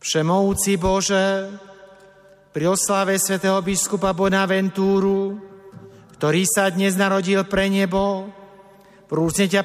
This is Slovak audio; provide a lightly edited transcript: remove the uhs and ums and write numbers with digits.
Všemohúci Bože, pri oslave svätého biskupa Bonaventúru, ktorý sa dnes narodil pre nebo, vrúcne ťa